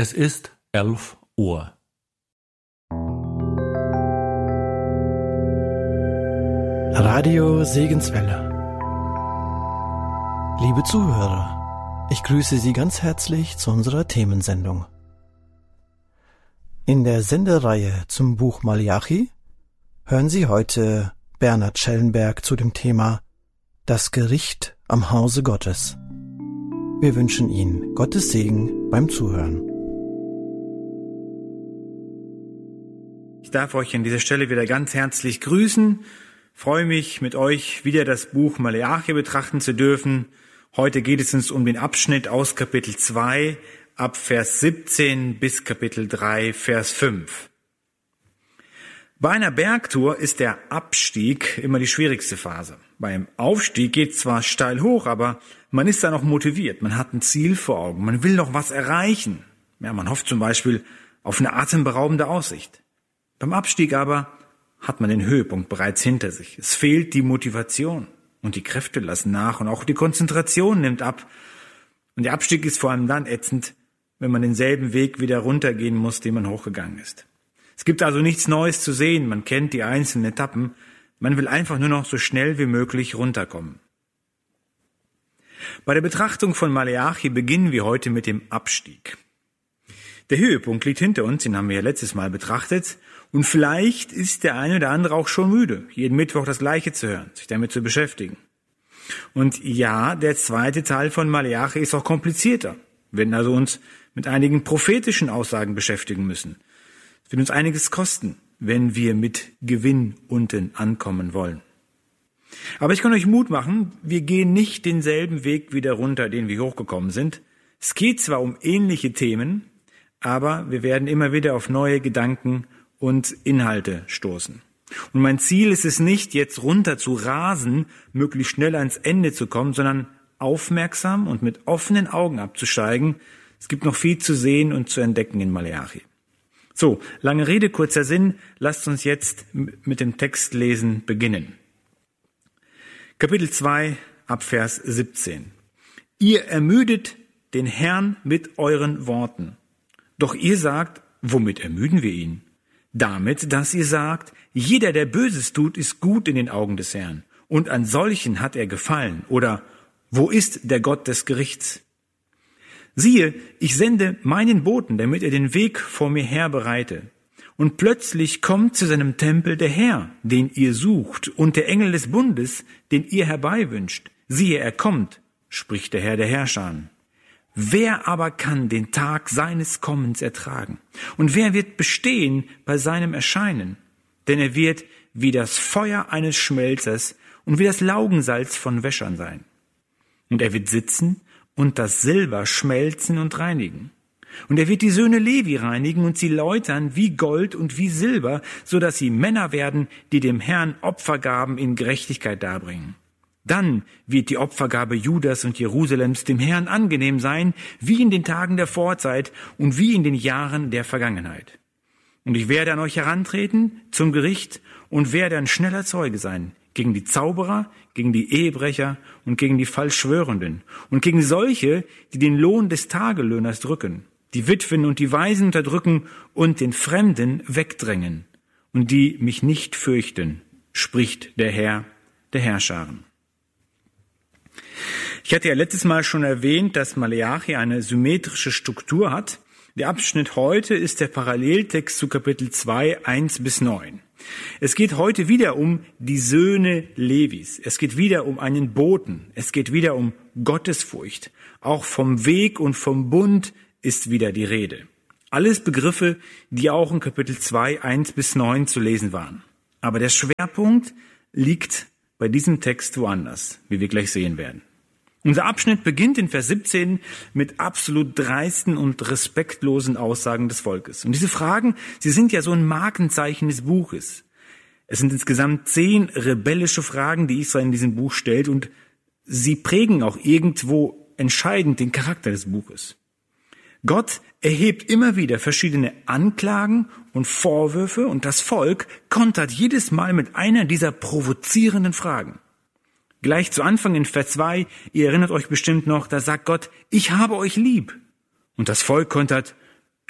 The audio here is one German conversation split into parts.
Es ist 11 Uhr. Radio Segenswelle. Liebe Zuhörer, ich grüße Sie ganz herzlich zu unserer Themensendung. In der Sendereihe zum Buch Maleachi hören Sie heute Bernhard Schellenberg zu dem Thema Das Gericht am Hause Gottes. Wir wünschen Ihnen Gottes Segen beim Zuhören. Ich darf euch an dieser Stelle wieder ganz herzlich grüßen. Freue mich, mit euch wieder das Buch Maleachi betrachten zu dürfen. Heute geht es uns um den Abschnitt aus Kapitel 2 ab Vers 17 bis Kapitel 3, Vers 5. Bei einer Bergtour ist der Abstieg immer die schwierigste Phase. Beim Aufstieg geht es zwar steil hoch, aber man ist da noch motiviert. Man hat ein Ziel vor Augen. Man will noch was erreichen. Ja, man hofft zum Beispiel auf eine atemberaubende Aussicht. Beim Abstieg aber hat man den Höhepunkt bereits hinter sich. Es fehlt die Motivation und die Kräfte lassen nach und auch die Konzentration nimmt ab. Und der Abstieg ist vor allem dann ätzend, wenn man denselben Weg wieder runtergehen muss, den man hochgegangen ist. Es gibt also nichts Neues zu sehen. Man kennt die einzelnen Etappen. Man will einfach nur noch so schnell wie möglich runterkommen. Bei der Betrachtung von Maleachi beginnen wir heute mit dem Abstieg. Der Höhepunkt liegt hinter uns, den haben wir ja letztes Mal betrachtet. Und vielleicht ist der eine oder andere auch schon müde, jeden Mittwoch das Gleiche zu hören, sich damit zu beschäftigen. Und ja, der zweite Teil von Maleachi ist auch komplizierter. Wir werden also uns mit einigen prophetischen Aussagen beschäftigen müssen. Es wird uns einiges kosten, wenn wir mit Gewinn unten ankommen wollen. Aber ich kann euch Mut machen, wir gehen nicht denselben Weg wieder runter, den wir hochgekommen sind. Es geht zwar um ähnliche Themen, aber wir werden immer wieder auf neue Gedanken und Inhalte stoßen. Und mein Ziel ist es nicht, jetzt runter zu rasen, möglichst schnell ans Ende zu kommen, sondern aufmerksam und mit offenen Augen abzusteigen. Es gibt noch viel zu sehen und zu entdecken in Maleachi. So, lange Rede, kurzer Sinn. Lasst uns jetzt mit dem Textlesen beginnen. Kapitel 2, ab Vers 17. Ihr ermüdet den Herrn mit euren Worten. Doch ihr sagt, womit ermüden wir ihn? Damit, dass ihr sagt, jeder, der Böses tut, ist gut in den Augen des Herrn. Und an solchen hat er gefallen. Oder, wo ist der Gott des Gerichts? Siehe, ich sende meinen Boten, damit er den Weg vor mir her bereite. Und plötzlich kommt zu seinem Tempel der Herr, den ihr sucht, und der Engel des Bundes, den ihr herbeiwünscht. Siehe, er kommt, spricht der Herr der Herrscher. Wer aber kann den Tag seines Kommens ertragen? Und wer wird bestehen bei seinem Erscheinen? Denn er wird wie das Feuer eines Schmelzers und wie das Laugensalz von Wäschern sein. Und er wird sitzen und das Silber schmelzen und reinigen. Und er wird die Söhne Levi reinigen und sie läutern wie Gold und wie Silber, so dass sie Männer werden, die dem Herrn Opfergaben in Gerechtigkeit darbringen. Dann wird die Opfergabe Judas und Jerusalems dem Herrn angenehm sein, wie in den Tagen der Vorzeit und wie in den Jahren der Vergangenheit. Und ich werde an euch herantreten zum Gericht und werde ein schneller Zeuge sein gegen die Zauberer, gegen die Ehebrecher und gegen die Falschschwörenden und gegen solche, die den Lohn des Tagelöhners drücken, die Witwen und die Waisen unterdrücken und den Fremden wegdrängen und die mich nicht fürchten, spricht der Herr der Herrscharen. Ich hatte ja letztes Mal schon erwähnt, dass Maleachi eine symmetrische Struktur hat. Der Abschnitt heute ist der Paralleltext zu Kapitel 2, 1 bis 9. Es geht heute wieder um die Söhne Levis. Es geht wieder um einen Boten. Es geht wieder um Gottesfurcht. Auch vom Weg und vom Bund ist wieder die Rede. Alles Begriffe, die auch in Kapitel 2, 1 bis 9 zu lesen waren. Aber der Schwerpunkt liegt bei diesem Text woanders, wie wir gleich sehen werden. Unser Abschnitt beginnt in Vers 17 mit absolut dreisten und respektlosen Aussagen des Volkes. Und diese Fragen, sie sind ja so ein Markenzeichen des Buches. Es sind insgesamt 10 rebellische Fragen, die Israel in diesem Buch stellt, und sie prägen auch irgendwo entscheidend den Charakter des Buches. Gott erhebt immer wieder verschiedene Anklagen und Vorwürfe, und das Volk kontert jedes Mal mit einer dieser provozierenden Fragen. Gleich zu Anfang in Vers 2, ihr erinnert euch bestimmt noch, da sagt Gott, ich habe euch lieb. Und das Volk kontert,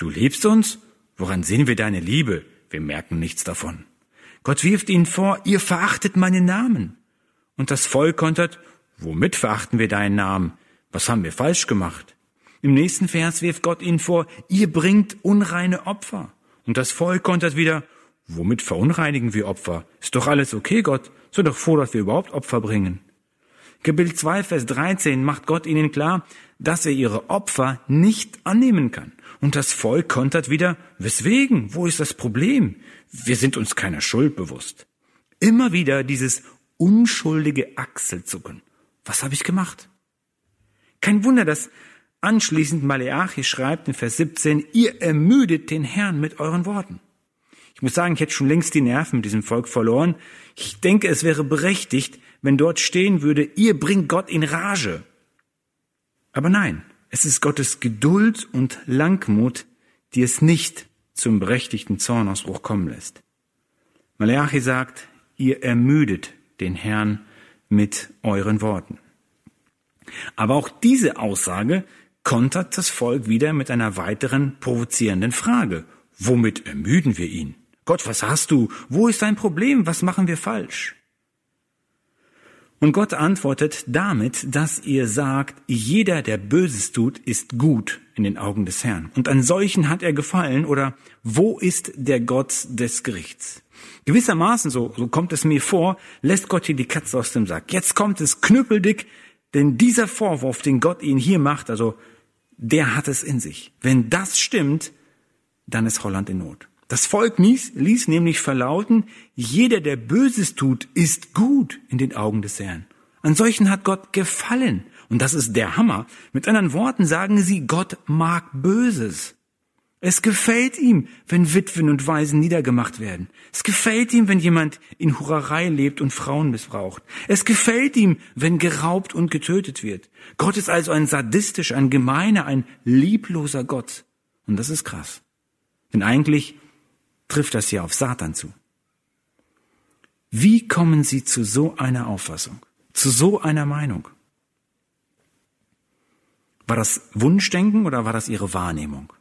Du liebst uns? Woran sehen wir deine Liebe? Wir merken nichts davon. Gott wirft ihnen vor, ihr verachtet meinen Namen. Und das Volk kontert, womit verachten wir deinen Namen? Was haben wir falsch gemacht? Im nächsten Vers wirft Gott ihnen vor, ihr bringt unreine Opfer. Und das Volk kontert wieder, womit verunreinigen wir Opfer? Ist doch alles okay, Gott. So doch vor, dass wir überhaupt Opfer bringen. Kapitel 2, Vers 13 macht Gott ihnen klar, dass er ihre Opfer nicht annehmen kann. Und das Volk kontert wieder, weswegen? Wo ist das Problem? Wir sind uns keiner Schuld bewusst. Immer wieder dieses unschuldige Achselzucken. Was habe ich gemacht? Kein Wunder, dass anschließend Maleachi schreibt in Vers 17, ihr ermüdet den Herrn mit euren Worten. Ich muss sagen, ich hätte schon längst die Nerven mit diesem Volk verloren. Ich denke, es wäre berechtigt, wenn dort stehen würde, ihr bringt Gott in Rage. Aber nein, es ist Gottes Geduld und Langmut, die es nicht zum berechtigten Zornausbruch kommen lässt. Maleachi sagt, ihr ermüdet den Herrn mit euren Worten. Aber auch diese Aussage kontert das Volk wieder mit einer weiteren provozierenden Frage. Womit ermüden wir ihn? Gott, was hast du? Wo ist dein Problem? Was machen wir falsch? Und Gott antwortet damit, dass ihr sagt, jeder, der Böses tut, ist gut in den Augen des Herrn. Und an solchen hat er gefallen, oder wo ist der Gott des Gerichts? Gewissermaßen, so kommt es mir vor, lässt Gott hier die Katze aus dem Sack. Jetzt kommt es knüppeldick, denn dieser Vorwurf, den Gott ihnen hier macht, also der hat es in sich. Wenn das stimmt, dann ist Holland in Not. Das Volk ließ nämlich verlauten, jeder, der Böses tut, ist gut in den Augen des Herrn. An solchen hat Gott gefallen. Und das ist der Hammer. Mit anderen Worten sagen sie, Gott mag Böses. Es gefällt ihm, wenn Witwen und Waisen niedergemacht werden. Es gefällt ihm, wenn jemand in Hurerei lebt und Frauen missbraucht. Es gefällt ihm, wenn geraubt und getötet wird. Gott ist also ein sadistischer, ein gemeiner, ein liebloser Gott. Und das ist krass. Denn eigentlich trifft das hier auf Satan zu. Wie kommen Sie zu so einer Auffassung, zu so einer Meinung? War das Wunschdenken oder war das Ihre Wahrnehmung?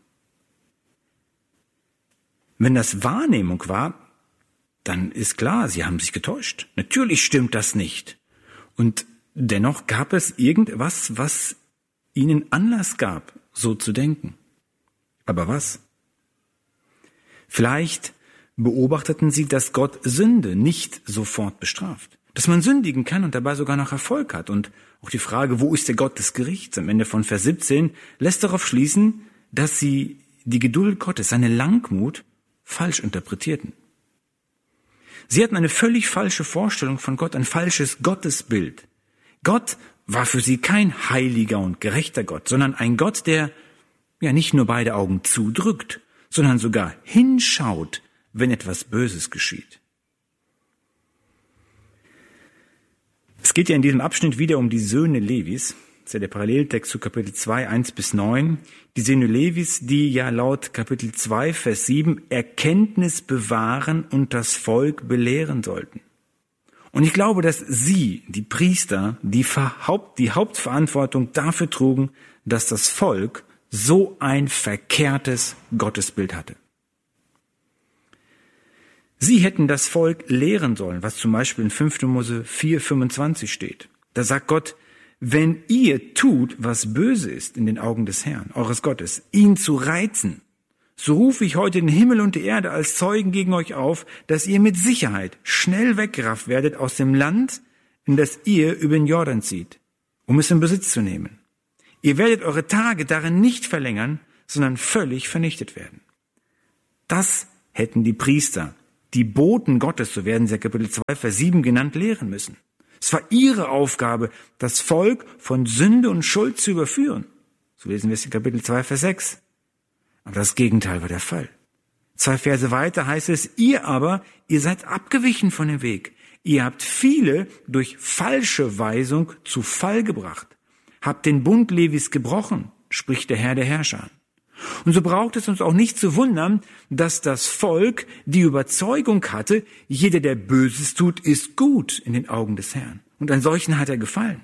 Wenn das Wahrnehmung war, dann ist klar, Sie haben sich getäuscht. Natürlich stimmt das nicht. Und dennoch gab es irgendwas, was Ihnen Anlass gab, so zu denken. Aber was? Vielleicht beobachteten Sie, dass Gott Sünde nicht sofort bestraft. Dass man sündigen kann und dabei sogar noch Erfolg hat. Und auch die Frage, wo ist der Gott des Gerichts, am Ende von Vers 17, lässt darauf schließen, dass Sie die Geduld Gottes, seine Langmut, falsch interpretierten. Sie hatten eine völlig falsche Vorstellung von Gott, ein falsches Gottesbild. Gott war für sie kein heiliger und gerechter Gott, sondern ein Gott, der ja nicht nur beide Augen zudrückt, sondern sogar hinschaut, wenn etwas Böses geschieht. Es geht ja in diesem Abschnitt wieder um die Söhne Levis. Das ist ja der Paralleltext zu Kapitel 2, 1-9. Die Söhne Levis, die ja laut Kapitel 2, Vers 7 Erkenntnis bewahren und das Volk belehren sollten. Und ich glaube, dass sie, die Priester, die Hauptverantwortung dafür trugen, dass das Volk so ein verkehrtes Gottesbild hatte. Sie hätten das Volk lehren sollen, was zum Beispiel in 5. Mose 4,25 steht. Da sagt Gott, wenn ihr tut, was böse ist in den Augen des Herrn, eures Gottes, ihn zu reizen, so rufe ich heute den Himmel und die Erde als Zeugen gegen euch auf, dass ihr mit Sicherheit schnell weggerafft werdet aus dem Land, in das ihr über den Jordan zieht, um es in Besitz zu nehmen. Ihr werdet eure Tage darin nicht verlängern, sondern völlig vernichtet werden. Das hätten die Priester, die Boten Gottes, so werden sie in Kapitel 2, Vers 7 genannt, lehren müssen. Es war ihre Aufgabe, das Volk von Sünde und Schuld zu überführen. So lesen wir es in Kapitel 2, Vers 6. Aber das Gegenteil war der Fall. 2 Verse weiter heißt es, ihr seid abgewichen von dem Weg. Ihr habt viele durch falsche Weisung zu Fall gebracht. Habt den Bund Levis gebrochen, spricht der Herr der Herrscher. Und so braucht es uns auch nicht zu wundern, dass das Volk die Überzeugung hatte, jeder, der Böses tut, ist gut in den Augen des Herrn. Und an solchen hat er gefallen.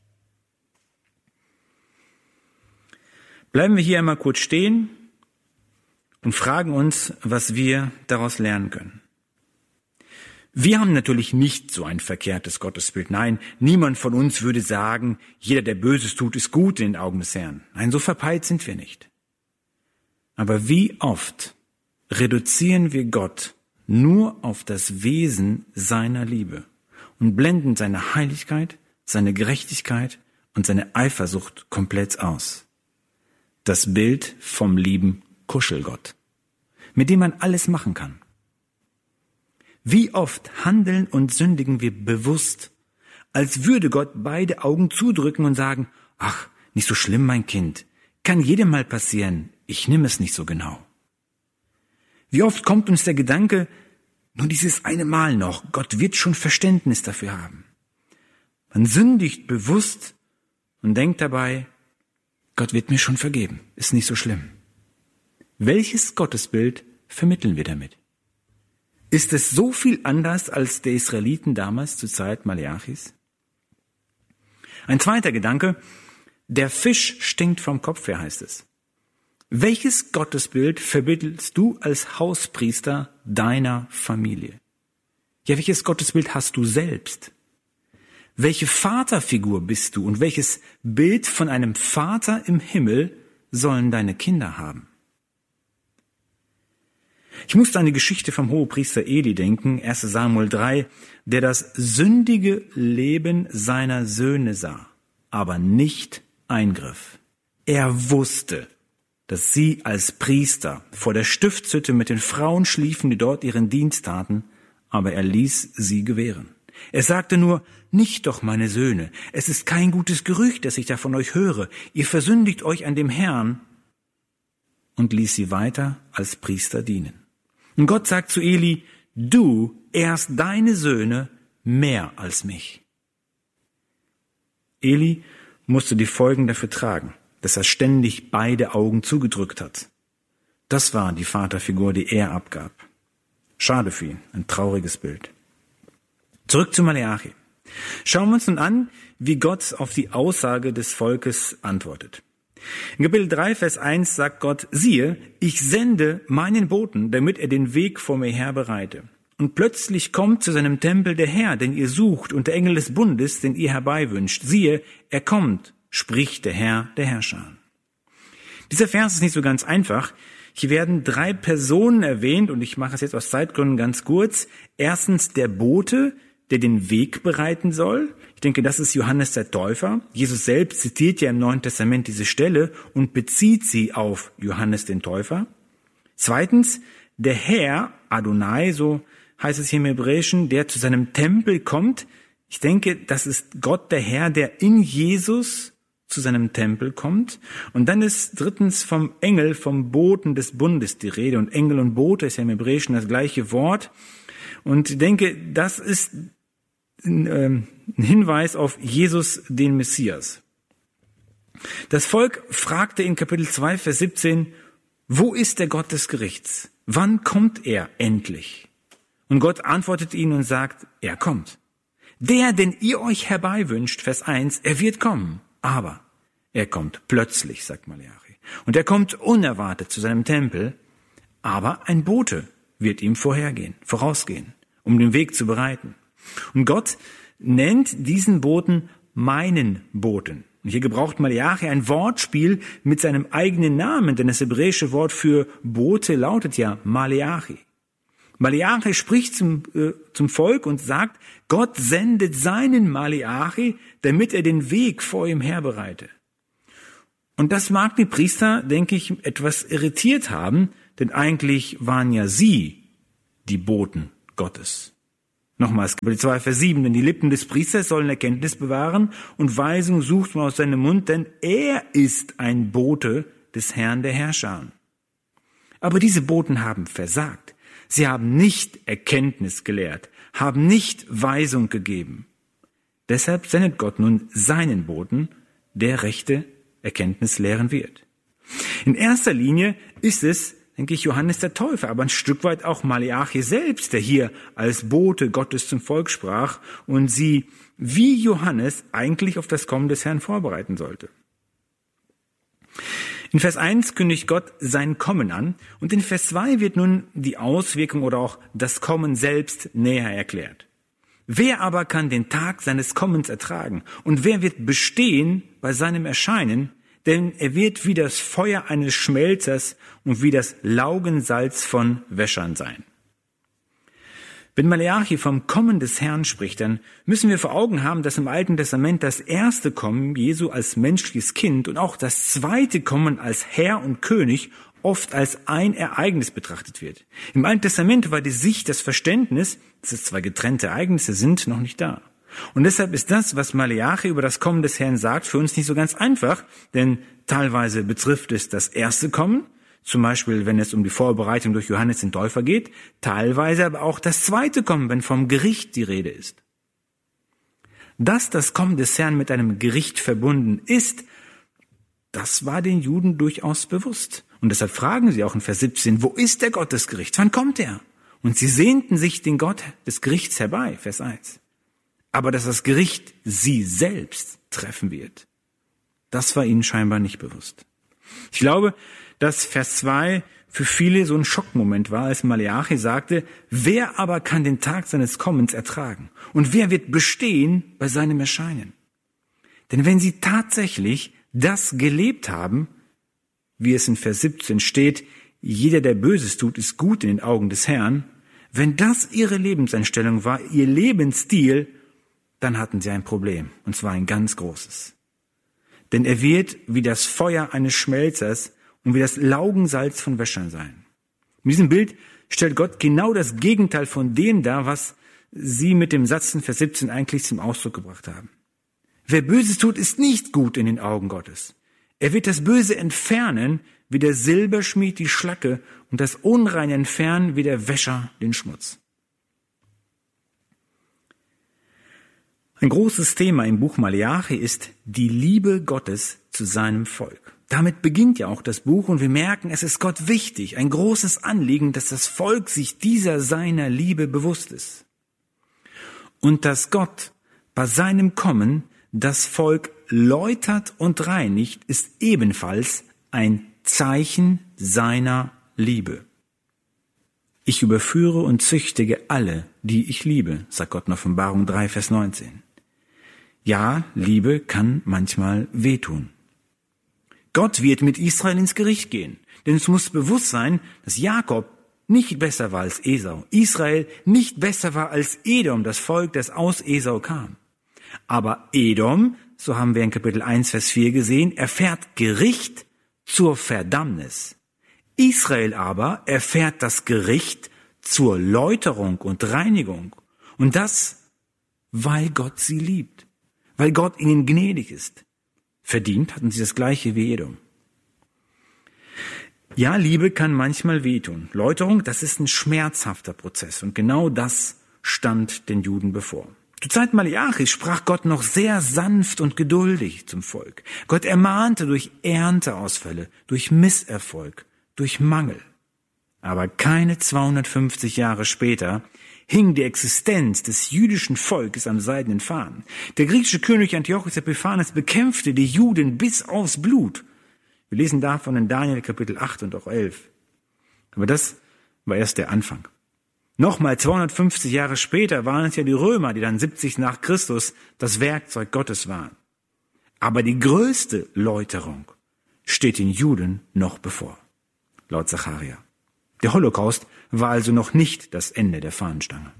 Bleiben wir hier einmal kurz stehen und fragen uns, was wir daraus lernen können. Wir haben natürlich nicht so ein verkehrtes Gottesbild. Nein, niemand von uns würde sagen, jeder, der Böses tut, ist gut in den Augen des Herrn. Nein, so verpeilt sind wir nicht. Aber wie oft reduzieren wir Gott nur auf das Wesen seiner Liebe und blenden seine Heiligkeit, seine Gerechtigkeit und seine Eifersucht komplett aus. Das Bild vom lieben Kuschelgott, mit dem man alles machen kann. Wie oft handeln und sündigen wir bewusst, als würde Gott beide Augen zudrücken und sagen, ach, nicht so schlimm, mein Kind, kann jedem mal passieren, ich nehme es nicht so genau. Wie oft kommt uns der Gedanke, nur dieses eine Mal noch, Gott wird schon Verständnis dafür haben. Man sündigt bewusst und denkt dabei, Gott wird mir schon vergeben, ist nicht so schlimm. Welches Gottesbild vermitteln wir damit? Ist es so viel anders als der Israeliten damals zur Zeit Maleachis? Ein zweiter Gedanke, der Fisch stinkt vom Kopf her, heißt es. Welches Gottesbild vermittelst du als Hauspriester deiner Familie? Ja, welches Gottesbild hast du selbst? Welche Vaterfigur bist du und welches Bild von einem Vater im Himmel sollen deine Kinder haben? Ich musste an die Geschichte vom Hohepriester Eli denken, 1. Samuel 3, der das sündige Leben seiner Söhne sah, aber nicht eingriff. Er wusste, dass sie als Priester vor der Stiftshütte mit den Frauen schliefen, die dort ihren Dienst taten, aber er ließ sie gewähren. Er sagte nur, nicht doch, meine Söhne, es ist kein gutes Gerücht, das ich da von euch höre, ihr versündigt euch an dem Herrn, und ließ sie weiter als Priester dienen. Und Gott sagt zu Eli, du ehrst deine Söhne mehr als mich. Eli musste die Folgen dafür tragen, dass er ständig beide Augen zugedrückt hat. Das war die Vaterfigur, die er abgab. Schade für ihn, ein trauriges Bild. Zurück zu Maleachi. Schauen wir uns nun an, wie Gott auf die Aussage des Volkes antwortet. In Kapitel 3, Vers 1 sagt Gott, siehe, ich sende meinen Boten, damit er den Weg vor mir her bereite. Und plötzlich kommt zu seinem Tempel der Herr, den ihr sucht, und der Engel des Bundes, den ihr herbeiwünscht. Siehe, er kommt, spricht der Herr der Herrscher. Dieser Vers ist nicht so ganz einfach. Hier werden 3 Personen erwähnt, und ich mache es jetzt aus Zeitgründen ganz kurz. Erstens der Bote, der den Weg bereiten soll. Ich denke, das ist Johannes der Täufer. Jesus selbst zitiert ja im Neuen Testament diese Stelle und bezieht sie auf Johannes den Täufer. Zweitens, der Herr, Adonai, so heißt es hier im Hebräischen, der zu seinem Tempel kommt. Ich denke, das ist Gott, der Herr, der in Jesus zu seinem Tempel kommt. Und dann ist drittens vom Engel, vom Boten des Bundes die Rede. Und Engel und Bote ist ja im Hebräischen das gleiche Wort. Und ich denke, das ist ein Hinweis auf Jesus, den Messias. Das Volk fragte in Kapitel 2, Vers 17, wo ist der Gott des Gerichts? Wann kommt er endlich? Und Gott antwortet ihnen und sagt, er kommt. Der, den ihr euch herbeiwünscht, Vers 1, er wird kommen, aber er kommt plötzlich, sagt Maleachi. Und er kommt unerwartet zu seinem Tempel, aber ein Bote wird ihm vorausgehen, um den Weg zu bereiten. Und Gott nennt diesen Boten meinen Boten. Und hier gebraucht Maleachi ein Wortspiel mit seinem eigenen Namen, denn das hebräische Wort für Bote lautet ja Maleachi. Maleachi spricht zum Volk und sagt, Gott sendet seinen Maleachi, damit er den Weg vor ihm herbereite. Und das mag die Priester, denke ich, etwas irritiert haben, denn eigentlich waren ja sie die Boten Gottes. Nochmals, Kapitel 2, Vers 7, denn die Lippen des Priesters sollen Erkenntnis bewahren und Weisung sucht man aus seinem Mund, denn er ist ein Bote des Herrn der Herrscher. Aber diese Boten haben versagt. Sie haben nicht Erkenntnis gelehrt, haben nicht Weisung gegeben. Deshalb sendet Gott nun seinen Boten, der rechte Erkenntnis lehren wird. In erster Linie ist es, denke ich, Johannes der Täufer, aber ein Stück weit auch Maleachi selbst, der hier als Bote Gottes zum Volk sprach und sie wie Johannes eigentlich auf das Kommen des Herrn vorbereiten sollte. In Vers 1 kündigt Gott sein Kommen an und in Vers 2 wird nun die Auswirkung oder auch das Kommen selbst näher erklärt. Wer aber kann den Tag seines Kommens ertragen und wer wird bestehen bei seinem Erscheinen? Denn er wird wie das Feuer eines Schmelzers und wie das Laugensalz von Wäschern sein. Wenn Maleachi vom Kommen des Herrn spricht, dann müssen wir vor Augen haben, dass im Alten Testament das erste Kommen Jesu als menschliches Kind und auch das zweite Kommen als Herr und König oft als ein Ereignis betrachtet wird. Im Alten Testament war die Sicht, das Verständnis, dass es zwei getrennte Ereignisse sind, noch nicht da. Und deshalb ist das, was Maleachi über das Kommen des Herrn sagt, für uns nicht so ganz einfach, denn teilweise betrifft es das erste Kommen, zum Beispiel, wenn es um die Vorbereitung durch Johannes den Täufer geht, teilweise aber auch das zweite Kommen, wenn vom Gericht die Rede ist. Dass das Kommen des Herrn mit einem Gericht verbunden ist, das war den Juden durchaus bewusst. Und deshalb fragen sie auch in Vers 17, wo ist der Gott des Gerichts? Wann kommt er? Und sie sehnten sich den Gott des Gerichts herbei, Vers 1. Aber dass das Gericht sie selbst treffen wird, das war ihnen scheinbar nicht bewusst. Ich glaube, dass Vers 2 für viele so ein Schockmoment war, als Maleachi sagte, wer aber kann den Tag seines Kommens ertragen? Und wer wird bestehen bei seinem Erscheinen? Denn wenn sie tatsächlich das gelebt haben, wie es in Vers 17 steht, jeder, der Böses tut, ist gut in den Augen des Herrn, wenn das ihre Lebenseinstellung war, ihr Lebensstil, dann hatten sie ein Problem, und zwar ein ganz großes. Denn er wird wie das Feuer eines Schmelzers und wie das Laugensalz von Wäschern sein. In diesem Bild stellt Gott genau das Gegenteil von dem dar, was sie mit dem Satz in Vers 17 eigentlich zum Ausdruck gebracht haben. Wer Böses tut, ist nicht gut in den Augen Gottes. Er wird das Böse entfernen, wie der Silberschmied die Schlacke, und das Unreine entfernen, wie der Wäscher den Schmutz. Ein großes Thema im Buch Maleachi ist die Liebe Gottes zu seinem Volk. Damit beginnt ja auch das Buch und wir merken, es ist Gott wichtig, ein großes Anliegen, dass das Volk sich dieser seiner Liebe bewusst ist. Und dass Gott bei seinem Kommen das Volk läutert und reinigt, ist ebenfalls ein Zeichen seiner Liebe. Ich überführe und züchtige alle, die ich liebe, sagt Gott in Offenbarung 3, Vers 19. Ja, Liebe kann manchmal wehtun. Gott wird mit Israel ins Gericht gehen, denn es muss bewusst sein, dass Jakob nicht besser war als Esau, Israel nicht besser war als Edom, das Volk, das aus Esau kam. Aber Edom, so haben wir in Kapitel 1, Vers 4 gesehen, erfährt Gericht zur Verdammnis. Israel aber erfährt das Gericht zur Läuterung und Reinigung. Und das, weil Gott sie liebt, weil Gott ihnen gnädig ist. Verdient hatten sie das Gleiche wie Edom. Ja, Liebe kann manchmal wehtun. Läuterung, das ist ein schmerzhafter Prozess. Und genau das stand den Juden bevor. Zur Zeit Maleachis sprach Gott noch sehr sanft und geduldig zum Volk. Gott ermahnte durch Ernteausfälle, durch Misserfolg, durch Mangel. Aber keine 250 Jahre später hing die Existenz des jüdischen Volkes am seidenen Faden. Der griechische König Antiochos Epiphanes bekämpfte die Juden bis aufs Blut. Wir lesen davon in Daniel Kapitel 8 und auch 11. Aber das war erst der Anfang. Nochmal 250 Jahre später waren es ja die Römer, die dann 70 nach Christus das Werkzeug Gottes waren. Aber die größte Läuterung steht den Juden noch bevor, laut Zacharia. Der Holocaust war also noch nicht das Ende der Fahnenstange.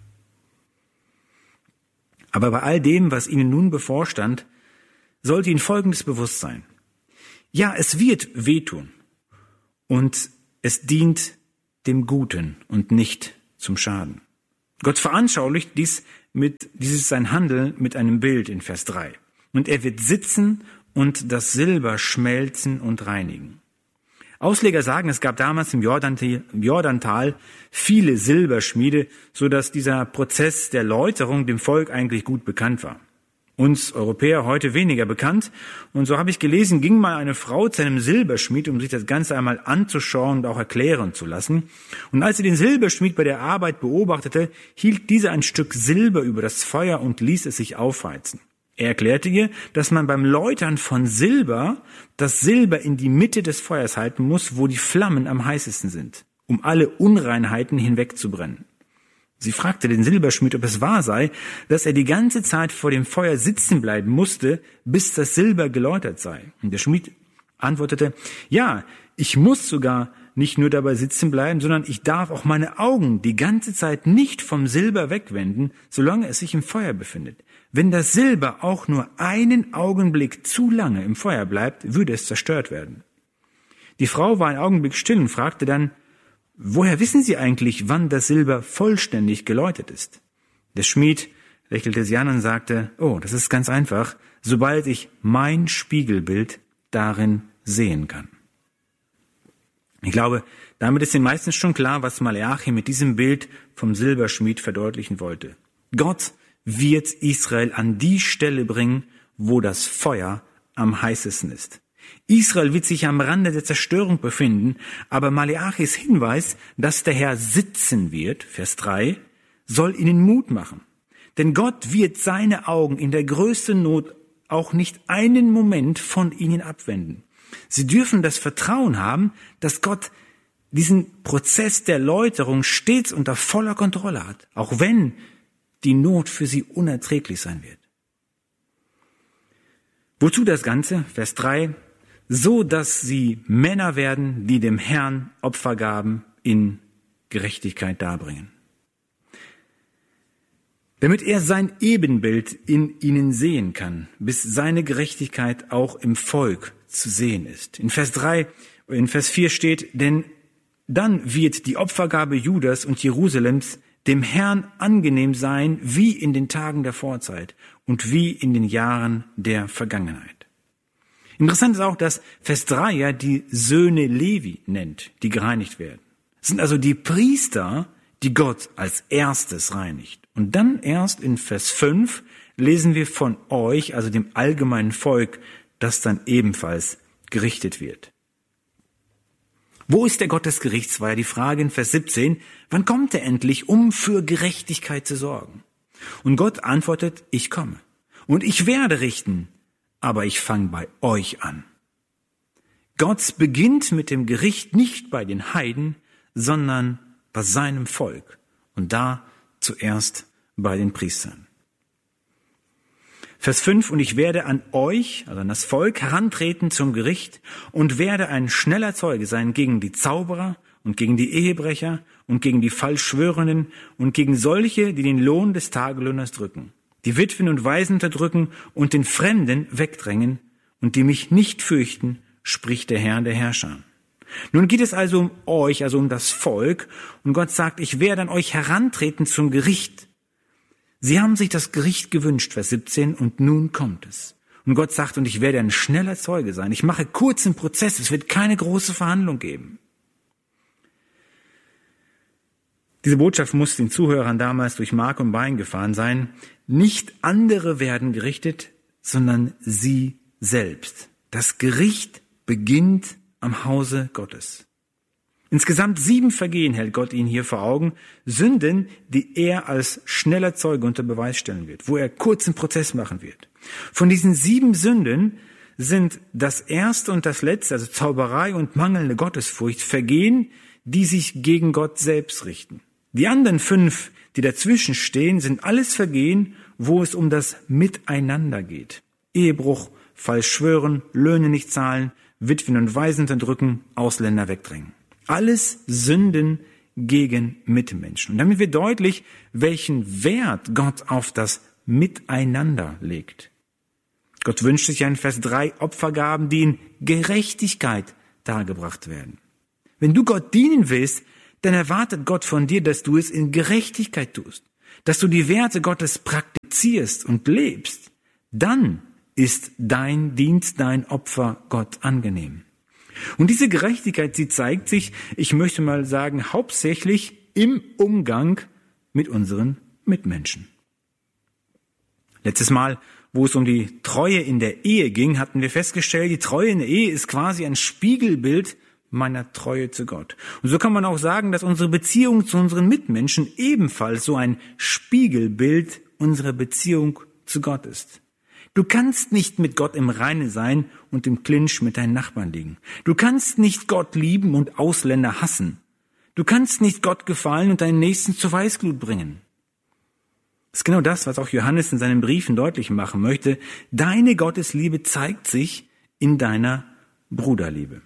Aber bei all dem, was ihnen nun bevorstand, sollte ihnen Folgendes bewusst sein. Ja, es wird wehtun und es dient dem Guten und nicht zum Schaden. Gott veranschaulicht dieses sein Handeln mit einem Bild in Vers 3. Und er wird sitzen und das Silber schmelzen und reinigen. Ausleger sagen, es gab damals im Jordantal viele Silberschmiede, so dass dieser Prozess der Läuterung dem Volk eigentlich gut bekannt war. Uns Europäer heute weniger bekannt. Und so habe ich gelesen, ging mal eine Frau zu einem Silberschmied, um sich das Ganze einmal anzuschauen und auch erklären zu lassen. Und als sie den Silberschmied bei der Arbeit beobachtete, hielt dieser ein Stück Silber über das Feuer und ließ es sich aufheizen. Er erklärte ihr, dass man beim Läutern von Silber das Silber in die Mitte des Feuers halten muss, wo die Flammen am heißesten sind, um alle Unreinheiten hinwegzubrennen. Sie fragte den Silberschmied, ob es wahr sei, dass er die ganze Zeit vor dem Feuer sitzen bleiben musste, bis das Silber geläutert sei. Und der Schmied antwortete, ja, ich muss sogar nicht nur dabei sitzen bleiben, sondern ich darf auch meine Augen die ganze Zeit nicht vom Silber wegwenden, solange es sich im Feuer befindet. Wenn das Silber auch nur einen Augenblick zu lange im Feuer bleibt, würde es zerstört werden. Die Frau war einen Augenblick still und fragte dann, woher wissen Sie eigentlich, wann das Silber vollständig geläutert ist? Der Schmied lächelte sie an und sagte, oh, das ist ganz einfach, sobald ich mein Spiegelbild darin sehen kann. Ich glaube, damit ist den meisten schon klar, was Maleachi mit diesem Bild vom Silberschmied verdeutlichen wollte. Gott wird Israel an die Stelle bringen, wo das Feuer am heißesten ist. Israel wird sich am Rande der Zerstörung befinden, aber Maleachis Hinweis, dass der Herr sitzen wird, Vers 3, soll ihnen Mut machen. Denn Gott wird seine Augen in der größten Not auch nicht einen Moment von ihnen abwenden. Sie dürfen das Vertrauen haben, dass Gott diesen Prozess der Läuterung stets unter voller Kontrolle hat, auch wenn die Not für sie unerträglich sein wird. Wozu das Ganze? Vers 3, so dass sie Männer werden, die dem Herrn Opfergaben in Gerechtigkeit darbringen. Damit er sein Ebenbild in ihnen sehen kann, bis seine Gerechtigkeit auch im Volk zu sehen ist. In Vers 4 steht, denn dann wird die Opfergabe Judas und Jerusalems dem Herrn angenehm sein, wie in den Tagen der Vorzeit und wie in den Jahren der Vergangenheit. Interessant ist auch, dass Vers 3 ja die Söhne Levi nennt, die gereinigt werden. Es sind also die Priester, die Gott als erstes reinigt. Und dann erst in Vers 5 lesen wir von euch, also dem allgemeinen Volk, das dann ebenfalls gerichtet wird. Wo ist der Gott des Gerichts, war ja die Frage in Vers 17. Wann kommt er endlich, um für Gerechtigkeit zu sorgen? Und Gott antwortet, ich komme. Und ich werde richten, aber ich fange bei euch an. Gott beginnt mit dem Gericht nicht bei den Heiden, sondern bei seinem Volk. Und da zuerst bei den Priestern. Vers 5, und ich werde an euch, also an das Volk, herantreten zum Gericht und werde ein schneller Zeuge sein gegen die Zauberer und gegen die Ehebrecher und gegen die Falschschwörenden und gegen solche, die den Lohn des Tagelöhners drücken, die Witwen und Waisen unterdrücken und den Fremden wegdrängen und die mich nicht fürchten, spricht der Herr der Herrscher. Nun geht es also um euch, also um das Volk, und Gott sagt, ich werde an euch herantreten zum Gericht. Sie haben sich das Gericht gewünscht, Vers 17, und nun kommt es. Und Gott sagt, und ich werde ein schneller Zeuge sein. Ich mache kurzen Prozess, es wird keine große Verhandlung geben. Diese Botschaft muss den Zuhörern damals durch Mark und Bein gefahren sein. Nicht andere werden gerichtet, sondern sie selbst. Das Gericht beginnt am Hause Gottes. Insgesamt 7 Vergehen hält Gott ihnen hier vor Augen, Sünden, die er als schneller Zeuge unter Beweis stellen wird, wo er kurzen Prozess machen wird. Von diesen 7 Sünden sind das erste und das letzte, also Zauberei und mangelnde Gottesfurcht, Vergehen, die sich gegen Gott selbst richten. Die anderen 5, die dazwischen stehen, sind alles Vergehen, wo es um das Miteinander geht. Ehebruch, falsch schwören, Löhne nicht zahlen, Witwen und Waisen unterdrücken, Ausländer wegdrängen. Alles Sünden gegen Mitmenschen. Und damit wird deutlich, welchen Wert Gott auf das Miteinander legt. Gott wünscht sich ja in Vers 3 Opfergaben, die in Gerechtigkeit dargebracht werden. Wenn du Gott dienen willst, dann erwartet Gott von dir, dass du es in Gerechtigkeit tust, dass du die Werte Gottes praktizierst und lebst. Dann ist dein Dienst, dein Opfer Gott angenehm. Und diese Gerechtigkeit, sie zeigt sich, ich möchte mal sagen, hauptsächlich im Umgang mit unseren Mitmenschen. Letztes Mal, wo es um die Treue in der Ehe ging, hatten wir festgestellt, die Treue in der Ehe ist quasi ein Spiegelbild meiner Treue zu Gott. Und so kann man auch sagen, dass unsere Beziehung zu unseren Mitmenschen ebenfalls so ein Spiegelbild unserer Beziehung zu Gott ist. Du kannst nicht mit Gott im Reinen sein und im Clinch mit deinen Nachbarn liegen. Du kannst nicht Gott lieben und Ausländer hassen. Du kannst nicht Gott gefallen und deinen Nächsten zur Weißglut bringen. Das ist genau das, was auch Johannes in seinen Briefen deutlich machen möchte. Deine Gottesliebe zeigt sich in deiner Bruderliebe.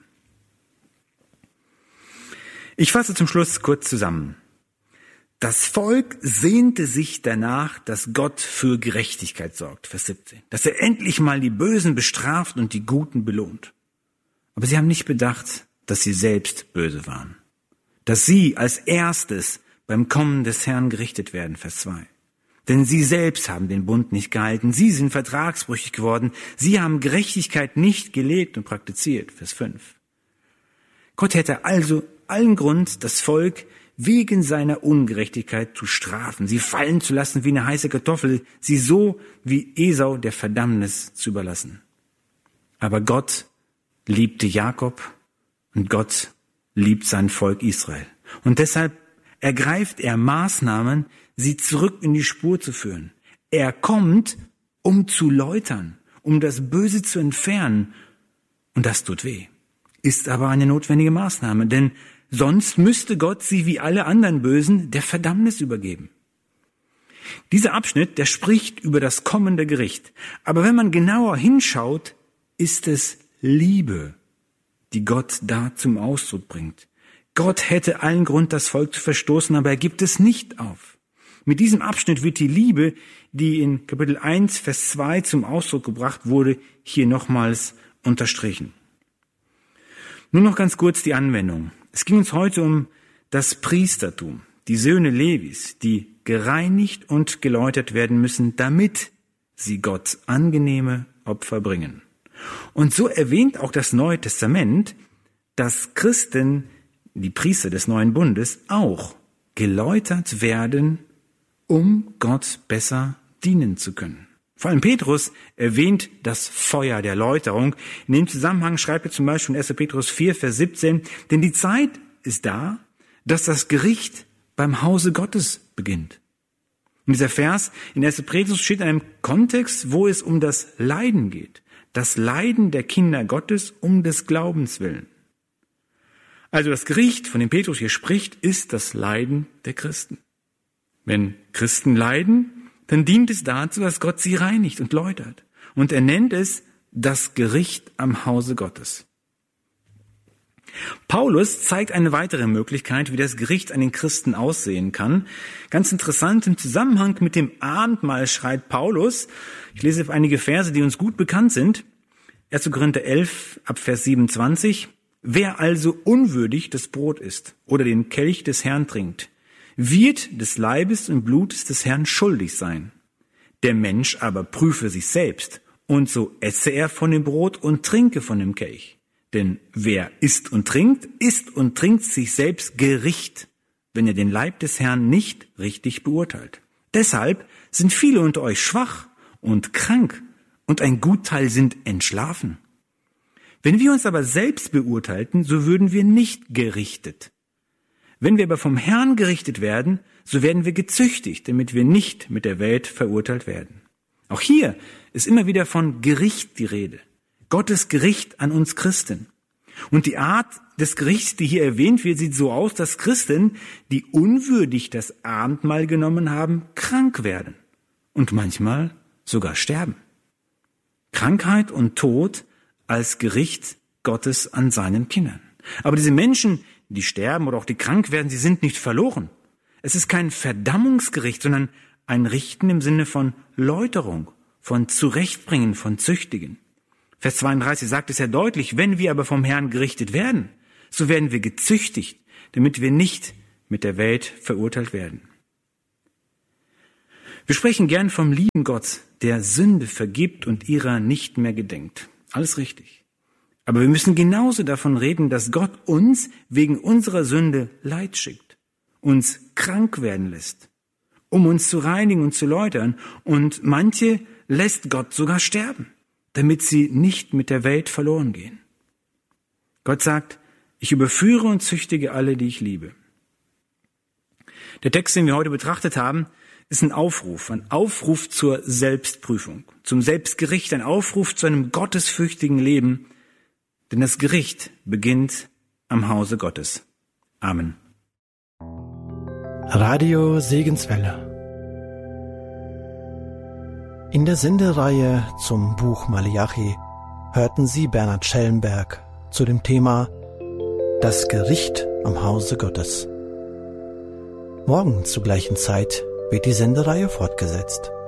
Ich fasse zum Schluss kurz zusammen. Das Volk sehnte sich danach, dass Gott für Gerechtigkeit sorgt, Vers 17. Dass er endlich mal die Bösen bestraft und die Guten belohnt. Aber sie haben nicht bedacht, dass sie selbst böse waren. Dass sie als erstes beim Kommen des Herrn gerichtet werden, Vers 2. Denn sie selbst haben den Bund nicht gehalten. Sie sind vertragsbrüchig geworden. Sie haben Gerechtigkeit nicht gelebt und praktiziert, Vers 5. Gott hätte also allen Grund, das Volk wegen seiner Ungerechtigkeit zu strafen, sie fallen zu lassen wie eine heiße Kartoffel, sie so wie Esau der Verdammnis zu überlassen. Aber Gott liebte Jakob und Gott liebt sein Volk Israel. Und deshalb ergreift er Maßnahmen, sie zurück in die Spur zu führen. Er kommt, um zu läutern, um das Böse zu entfernen. Und das tut weh, ist aber eine notwendige Maßnahme, denn sonst müsste Gott sie wie alle anderen Bösen der Verdammnis übergeben. Dieser Abschnitt, der spricht über das kommende Gericht. Aber wenn man genauer hinschaut, ist es Liebe, die Gott da zum Ausdruck bringt. Gott hätte allen Grund, das Volk zu verstoßen, aber er gibt es nicht auf. Mit diesem Abschnitt wird die Liebe, die in Kapitel 1, Vers 2 zum Ausdruck gebracht wurde, hier nochmals unterstrichen. Nur noch ganz kurz die Anwendung. Es ging uns heute um das Priestertum, die Söhne Levis, die gereinigt und geläutert werden müssen, damit sie Gott angenehme Opfer bringen. Und so erwähnt auch das Neue Testament, dass Christen, die Priester des neuen Bundes, auch geläutert werden, um Gott besser dienen zu können. Vor allem Petrus erwähnt das Feuer der Läuterung. In dem Zusammenhang schreibt er zum Beispiel in 1. Petrus 4, Vers 17, denn die Zeit ist da, dass das Gericht beim Hause Gottes beginnt. Und dieser Vers in 1. Petrus steht in einem Kontext, wo es um das Leiden geht. Das Leiden der Kinder Gottes um des Glaubens willen. Also das Gericht, von dem Petrus hier spricht, ist das Leiden der Christen. Wenn Christen leiden, dann dient es dazu, dass Gott sie reinigt und läutert. Und er nennt es das Gericht am Hause Gottes. Paulus zeigt eine weitere Möglichkeit, wie das Gericht an den Christen aussehen kann. Ganz interessant, im Zusammenhang mit dem Abendmahl schreibt Paulus, ich lese einige Verse, die uns gut bekannt sind, 1. Korinther 11, ab Vers 27, wer also unwürdig das Brot isst oder den Kelch des Herrn trinkt, wird des Leibes und Blutes des Herrn schuldig sein. Der Mensch aber prüfe sich selbst, und so esse er von dem Brot und trinke von dem Kelch. Denn wer isst und trinkt sich selbst Gericht, wenn er den Leib des Herrn nicht richtig beurteilt. Deshalb sind viele unter euch schwach und krank, und ein Gutteil sind entschlafen. Wenn wir uns aber selbst beurteilten, so würden wir nicht gerichtet. Wenn wir aber vom Herrn gerichtet werden, so werden wir gezüchtigt, damit wir nicht mit der Welt verurteilt werden. Auch hier ist immer wieder von Gericht die Rede. Gottes Gericht an uns Christen. Und die Art des Gerichts, die hier erwähnt wird, sieht so aus, dass Christen, die unwürdig das Abendmahl genommen haben, krank werden und manchmal sogar sterben. Krankheit und Tod als Gericht Gottes an seinen Kindern. Aber diese Menschen, die sterben oder auch die krank werden, sie sind nicht verloren. Es ist kein Verdammungsgericht, sondern ein Richten im Sinne von Läuterung, von Zurechtbringen, von Züchtigen. Vers 32 sagt es ja deutlich, wenn wir aber vom Herrn gerichtet werden, so werden wir gezüchtigt, damit wir nicht mit der Welt verurteilt werden. Wir sprechen gern vom lieben Gott, der Sünde vergibt und ihrer nicht mehr gedenkt. Alles richtig. Aber wir müssen genauso davon reden, dass Gott uns wegen unserer Sünde Leid schickt, uns krank werden lässt, um uns zu reinigen und zu läutern. Und manche lässt Gott sogar sterben, damit sie nicht mit der Welt verloren gehen. Gott sagt, ich überführe und züchtige alle, die ich liebe. Der Text, den wir heute betrachtet haben, ist ein Aufruf zur Selbstprüfung, zum Selbstgericht, ein Aufruf zu einem gottesfürchtigen Leben, denn das Gericht beginnt am Hause Gottes. Amen. Radio Segenswelle. In der Sendereihe zum Buch Maleachi hörten Sie Bernhard Schellenberg zu dem Thema Das Gericht am Hause Gottes. Morgen zur gleichen Zeit wird die Sendereihe fortgesetzt.